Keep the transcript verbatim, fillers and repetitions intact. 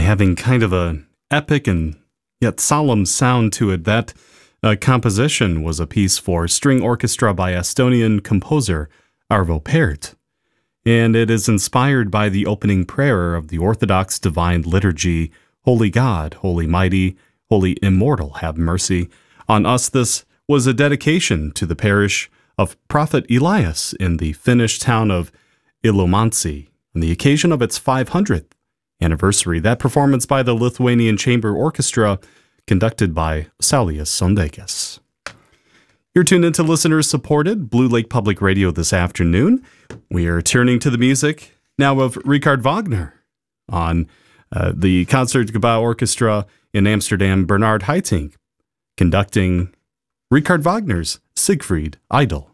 having kind of an epic and yet solemn sound to it. That uh, composition was a piece for string orchestra by Estonian composer Arvo Pärt, and it is inspired by the opening prayer of the Orthodox Divine Liturgy, Holy God, Holy Mighty, Holy Immortal, have mercy on us. This was a dedication to the parish of Prophet Elias in the Finnish town of Ilomantsi on the occasion of its five hundredth anniversary. That performance by the Lithuanian Chamber Orchestra, conducted by Saulius Sondeikis. You're tuned into listener-supported Blue Lake Public Radio this afternoon. We are turning to the music now of Richard Wagner on uh, the Concertgebouw Orchestra in Amsterdam. Bernard Haitink conducting Richard Wagner's Siegfried Idyll.